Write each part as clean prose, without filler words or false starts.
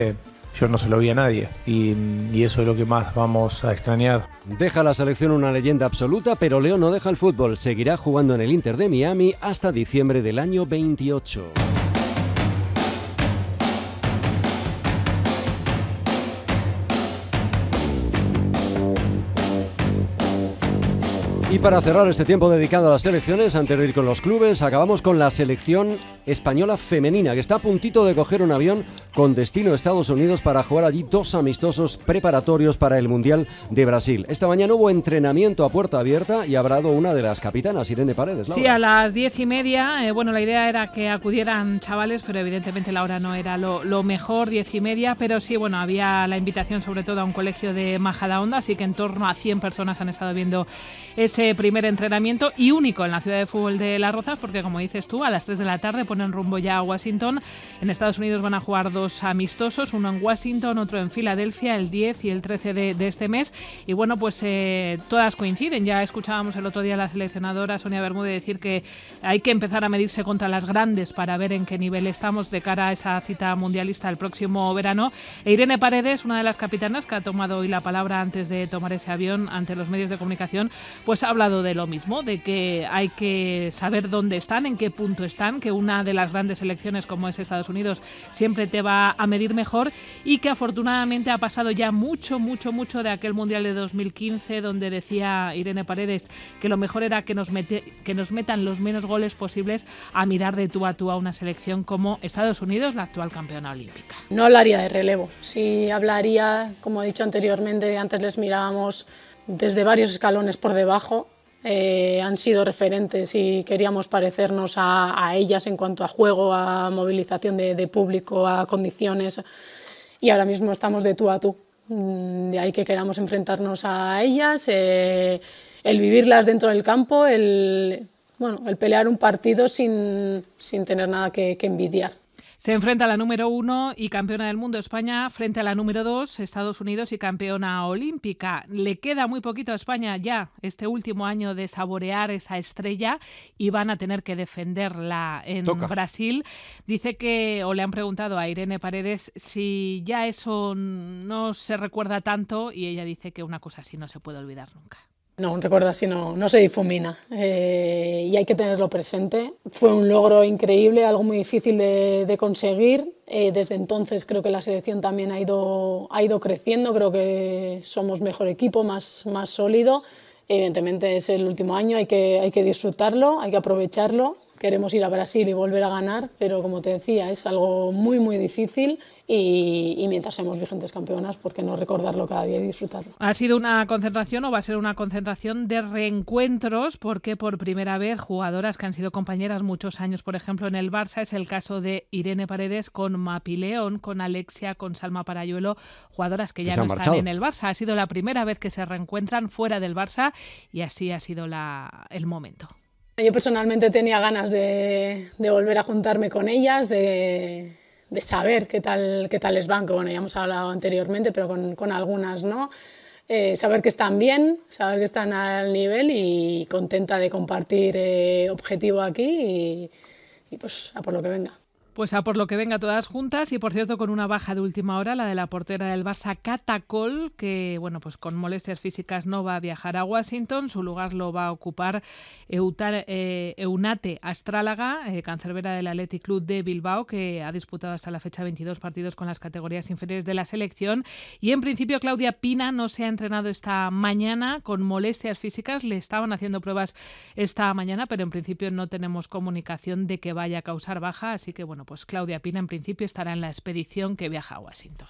Yo no se lo vi a nadie y eso es lo que más vamos a extrañar. Deja la selección una leyenda absoluta, pero Leo no deja el fútbol. Seguirá jugando en el Inter de Miami hasta diciembre del año 28. Y para cerrar este tiempo dedicado a las selecciones, antes de ir con los clubes, acabamos con la selección española femenina, que está a puntito de coger un avión con destino a Estados Unidos para jugar allí 2 amistosos preparatorios para el Mundial de Brasil. Esta mañana hubo entrenamiento a puerta abierta y ha hablado una de las capitanas, Irene Paredes. Sí, a las 10:30. Bueno, la idea era que acudieran chavales, pero evidentemente la hora no era lo mejor, 10:30. Pero sí, bueno, había la invitación sobre todo a un colegio de Majadahonda, así que en torno a 100 personas han estado viendo ese primer entrenamiento y único en la ciudad de fútbol de Las Rozas, porque como dices tú, a las 3 de la tarde ponen rumbo ya a Washington. En Estados Unidos van a jugar 2 amistosos, uno en Washington, otro en Filadelfia, el 10 y el 13 de este mes. Y bueno, pues todas coinciden. Ya escuchábamos el otro día a la seleccionadora Sonia Bermúdez decir que hay que empezar a medirse contra las grandes para ver en qué nivel estamos de cara a esa cita mundialista el próximo verano. E Irene Paredes, una de las capitanas que ha tomado hoy la palabra antes de tomar ese avión ante los medios de comunicación, pues ha hablado de lo mismo, de que hay que saber dónde están, en qué punto están, que una de las grandes selecciones como es Estados Unidos siempre te va a medir mejor y que afortunadamente ha pasado ya mucho de aquel Mundial de 2015 donde decía Irene Paredes que lo mejor era que nos metan los menos goles posibles a mirar de tú a tú a una selección como Estados Unidos, la actual campeona olímpica. No hablaría de relevo, sí hablaría, como he dicho anteriormente, antes les mirábamos desde varios escalones por debajo. Han sido referentes y queríamos parecernos a ellas en cuanto a juego, a movilización de público, a condiciones, y ahora mismo estamos de tú a tú. De ahí que queramos enfrentarnos a ellas, el vivirlas dentro del campo, el pelear un partido sin tener nada que envidiar. Se enfrenta a la número 1 y campeona del mundo España frente a la número 2, Estados Unidos, y campeona olímpica. Le queda muy poquito a España ya este último año de saborear esa estrella y van a tener que defenderla en Brasil. Dice que, o le han preguntado a Irene Paredes si ya eso no se recuerda tanto, y ella dice que una cosa así no se puede olvidar nunca. No, un recuerdo así no se difumina y hay que tenerlo presente. Fue un logro increíble, algo muy difícil de conseguir. Desde entonces creo que la selección también ha ido creciendo, creo que somos mejor equipo, más sólido. Evidentemente es el último año, hay que disfrutarlo, hay que aprovecharlo. Queremos ir a Brasil y volver a ganar, pero como te decía, es algo muy difícil y mientras seamos vigentes campeonas, ¿por qué no recordarlo cada día y disfrutarlo? Ha sido una concentración o va a ser una concentración de reencuentros porque por primera vez jugadoras que han sido compañeras muchos años, por ejemplo, en el Barça, es el caso de Irene Paredes con Mapi León, con Alexia, con Salma Parayuelo, jugadoras que ya no están en el Barça. Ha sido la primera vez que se reencuentran fuera del Barça y así ha sido el momento. Yo personalmente tenía ganas de volver a juntarme con ellas, de saber qué tal les van, que bueno, ya hemos hablado anteriormente, pero con algunas no. Saber que están bien, saber que están al nivel y contenta de compartir objetivo aquí y pues a por lo que venga. Pues a por lo que venga todas juntas y por cierto con una baja de última hora, la de la portera del Barça, Catacol, que bueno, pues con molestias físicas no va a viajar a Washington, su lugar lo va a ocupar Eunate Astrálaga, cancerbera del Athletic Club de Bilbao, que ha disputado hasta la fecha 22 partidos con las categorías inferiores de la selección y en principio Claudia Pina no se ha entrenado esta mañana con molestias físicas, le estaban haciendo pruebas esta mañana, pero en principio no tenemos comunicación de que vaya a causar baja, así que bueno, pues Claudia Pina en principio estará en la expedición que viaja a Washington.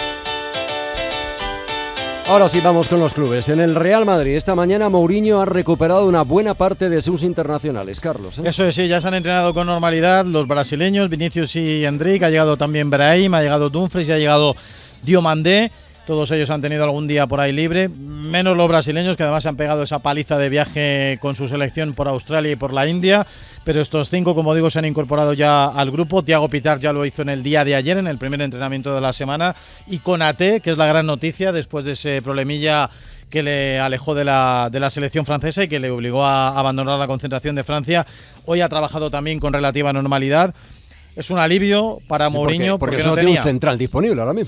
Ahora sí vamos con los clubes. En el Real Madrid esta mañana Mourinho ha recuperado una buena parte de sus internacionales, Carlos. Eso es, sí, ya se han entrenado con normalidad los brasileños, Vinicius y Endrick, ha llegado también Brahim, ha llegado Dumfries y ha llegado Diomandé. Todos ellos han tenido algún día por ahí libre, menos los brasileños que además se han pegado esa paliza de viaje con su selección por Australia y por la India, pero estos 5, como digo, se han incorporado ya al grupo. Thiago Pitar ya lo hizo en el día de ayer, en el primer entrenamiento de la semana, y Konaté, que es la gran noticia después de ese problemilla que le alejó de la selección francesa y que le obligó a abandonar la concentración de Francia, hoy ha trabajado también con relativa normalidad. Es un alivio para Mourinho porque no tiene un central disponible ahora mismo.